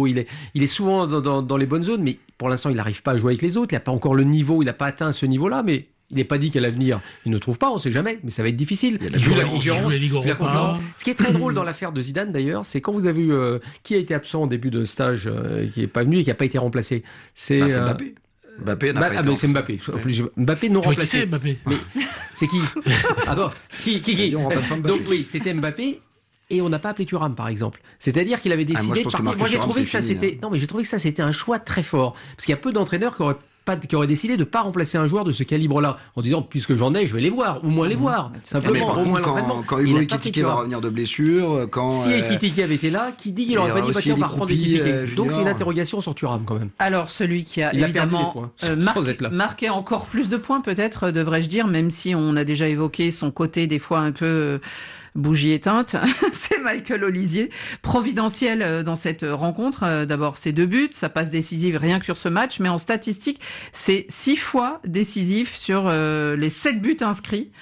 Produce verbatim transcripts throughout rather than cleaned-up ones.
bateau, il est, il est souvent dans, dans, dans les bonnes zones, mais pour l'instant, il n'arrive pas à jouer avec les autres. Il n'a pas encore le niveau, il n'a pas atteint ce niveau-là, mais il n'est pas dit qu'à l'avenir, il ne trouve pas, on ne sait jamais, mais ça va être difficile. Il, il joue la concurrence, la concurrence. Ce qui est très drôle dans l'affaire de Zidane, d'ailleurs, c'est quand vous avez vu euh, qui a été absent au début de stage, euh, qui n'est pas venu et qui n'a pas été remplacé. C'est, bah, c'est Mbappé. Euh, Mbappé n'a bah, pas ah été mais c'est Mbappé. Ouais. Mbappé non mais remplacé. Qui c'est Mbappé Mais c'est qui Ah bon Qui qui, qui on remplace pas Mbappé. Donc oui, c'était Mbappé. Et on n'a pas appelé Thuram, par exemple. C'est-à-dire qu'il avait décidé ah, moi, je de pense partir. Que moi, j'ai Thuram, trouvé que ça fini, c'était. hein. Non, mais j'ai trouvé que ça c'était un choix très fort, parce qu'il y a peu d'entraîneurs qui auraient pas, qui auraient décidé de pas remplacer un joueur de ce calibre-là, en disant puisque j'en ai, je vais les voir, au moins les voir. Simplement, mais par au moins contre, l'entraînement. quand, quand Hugo Ekitike va revenir de blessure, quand si Ekitike avait été là, qui dit qu'il aurait pas dit bah tiens, on va reprendre Ekitike. euh, Donc c'est une interrogation sur Thuram quand même. Alors celui qui a Il a évidemment points, euh, marqué, marqué encore plus de points, peut-être devrais-je dire, même si on a déjà évoqué son côté des fois un peu euh, bougie éteinte, c'est Michael Olise, providentiel dans cette rencontre. D'abord, c'est deux buts, sa passe décisive rien que sur ce match, mais en statistique, c'est six fois décisif sur euh, les sept buts inscrits.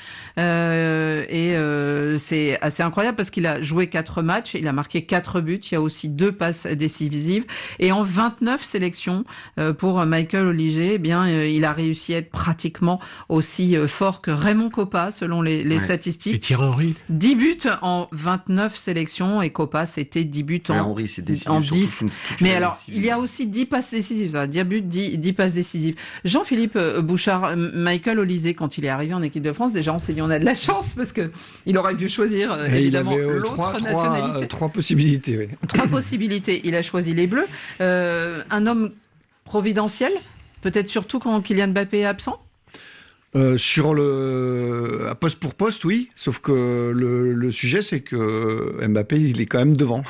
Euh, et euh, c'est assez incroyable parce qu'il a joué quatre matchs, il a marqué quatre buts, il y a aussi deux passes décisives. Et en vingt-neuf sélections euh, pour Michael Olise, eh bien, euh, il a réussi à être pratiquement aussi euh, fort que Raymond Kopa, selon les, les ouais. statistiques. Et Thierry Henry dix buts en vingt-neuf sélections et Kopa c'était dix buts en, Henry, c'est décisif, en dix. Surtout, mais alors, il y a aussi dix passes décisives, dix buts, dix, dix passes décisives. Jean-Philippe Bouchard, Michael Olise, quand il est arrivé en équipe de France, déjà on s'est dit on a de la chance parce que il aurait dû choisir euh, évidemment il avait, euh, l'autre trois, nationalité. Trois, trois possibilités, oui. Trois possibilités. Il a choisi les Bleus. Euh, un homme providentiel, peut-être surtout quand Kylian Mbappé est absent. Euh, sur le à poste pour poste, oui. Sauf que le, le sujet, c'est que Mbappé, il est quand même devant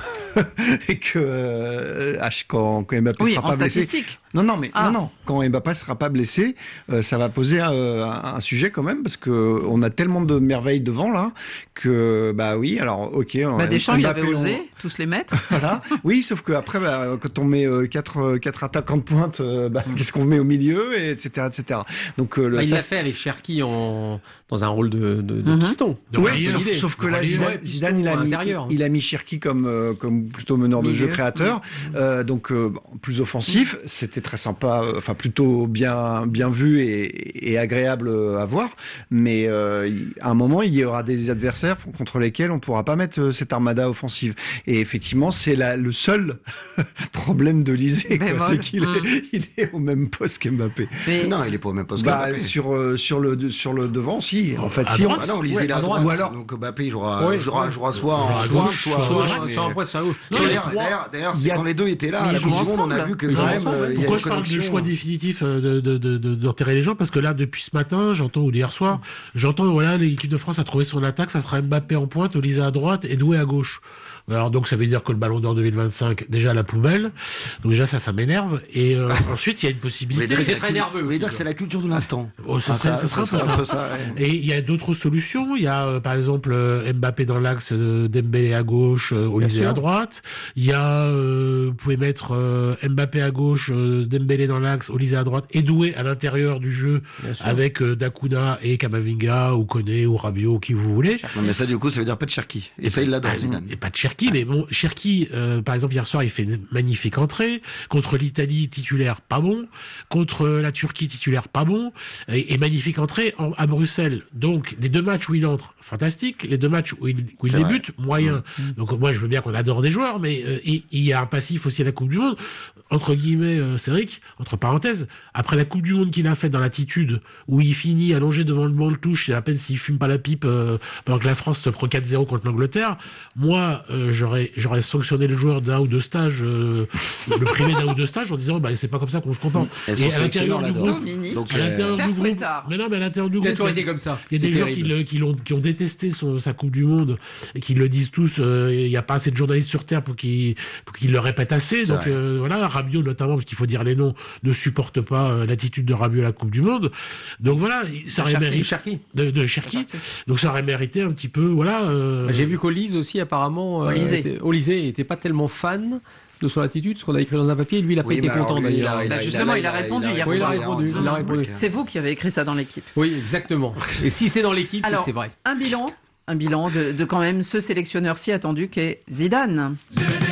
et que euh, quand, quand Mbappé oui, sera en pas blessé. Statistique. Non, non, mais ah. non, non. Quand Mbappé sera pas blessé, euh, ça va poser euh, un, un sujet quand même parce que on a tellement de merveilles devant là que bah oui. Alors ok. Bah, Deschamps, il avait on... osé tous les mettre. Voilà. Oui, sauf que après, bah, quand on met euh, quatre quatre attaquants de pointe, euh, bah, qu'est-ce qu'on met au milieu, et etc., et cetera. Donc euh, le, bah, il ça, l'a fait avec Cherki en dans un rôle de, de, de mm-hmm. piston. Oui, sauf, sauf que là, Zidane, ouais, Zidane il a mis, il a mis Cherki comme euh, comme plutôt meneur de jeu, créateur, oui. euh, donc euh, plus offensif. Mm-hmm. C'était très sympa, euh, enfin plutôt bien bien vu et, et agréable à voir. Mais euh, à un moment, il y aura des adversaires contre lesquels on pourra pas mettre cette armada offensive. Et effectivement, c'est la, le seul problème de Olise, c'est qu'il mm. est, il est au même poste qu'Mbappé. Mais... Non, il est pas au même poste bah, qu'Mbappé. Sur euh, sur le sur le devant aussi. En fait, à si droite, on... ah non, Olise ouais, il est à droite. Ou alors, donc Mbappé jouera, ouais, jouera, ouais. jouera soit en droite, soit à gauche. Soit à droite, soit à gauche. D'ailleurs, d'ailleurs, c'est quand les deux étaient là, la Coupe du Monde, on a vu que quand même. Pourquoi je parle de choix définitif de de de d'enterrer les gens, parce que là, depuis ce matin, j'entends ou hier soir, j'entends voilà, l'équipe de France a trouvé son attaque, ça sera Mbappé en pointe, Olise à droite et Doué à gauche. Alors donc ça veut dire que le Ballon d'Or deux mille vingt-cinq déjà à la poubelle. Donc déjà ça ça m'énerve et euh, ensuite il y a une possibilité. C'est très nerveux. Vous voulez dire que c'est la culture de l'instant. Oh, ça, ah, ça, ça, ça, ça, ça, un peu ça. Ouais. Et il y a d'autres solutions. Il y a euh, par exemple euh, Mbappé dans l'axe, euh, Dembélé à gauche, euh, Olise à droite. Il y a euh, vous pouvez mettre euh, Mbappé à gauche, euh, Dembélé dans l'axe, Olise à droite et Doué à l'intérieur du jeu avec euh, Dacuna et Camavinga ou Koné ou Rabiot, qui vous voulez. Non, mais ça du coup ça veut dire pas de Cherki. Et, et ça il l'adore Zidane. Et pas de Cherki. Mais bon, Cherki, euh, par exemple, hier soir, il fait une magnifique entrée. Contre l'Italie, titulaire, pas bon. Contre la Turquie, titulaire, pas bon. Et, et magnifique entrée en, à Bruxelles. Donc, les deux matchs où il entre, fantastique. Les deux matchs où il, où il débute, moyen. Mmh. Donc, moi, je veux bien qu'on adore des joueurs, mais euh, il, il y a un passif aussi à la Coupe du Monde. Entre guillemets, euh, Cédric, entre parenthèses, après la Coupe du Monde qu'il a faite dans l'attitude, où il finit allongé devant le banc de touche, c'est à peine s'il fume pas la pipe euh, pendant que la France se prend quatre zéro contre l'Angleterre, moi, euh, j'aurais j'aurais sanctionné le joueur d'un ou deux stages, euh, le privé d'un ou deux stages en disant bah c'est pas comme ça qu'on se comporte. Et, et à l'intérieur du groupe, donc, à l'intérieur euh, du groupe, mais non mais à l'intérieur du groupe, il a toujours été comme ça. Il y a des gens qui, le, qui l'ont qui ont détesté son, sa Coupe du Monde et qui le disent tous. Il euh, y a pas assez de journalistes sur terre pour qu'ils pour qu'ils le répètent assez. Donc euh, voilà, Rabiot notamment, parce qu'il faut dire les noms, ne supporte pas euh, l'attitude de Rabiot à la Coupe du Monde. Donc voilà, ça aurait mérité Cherki de, de Cherki. Donc ça aurait mérité un petit peu voilà. Euh... J'ai vu qu'Olise aussi apparemment. Olise. Euh, Olise était pas tellement fan de son attitude, ce qu'on a écrit dans un papier, lui il a pas oui, été content lui, d'ailleurs. Il a, il a, justement, il a, il a répondu il a, hier oui, soir. Il a répondu, il a répondu. C'est vous qui avez écrit ça dans l'équipe. Oui, exactement. Et si c'est dans l'équipe, c'est que c'est vrai. Un bilan, un bilan de, de quand même ce sélectionneur si attendu qu'est Zidane.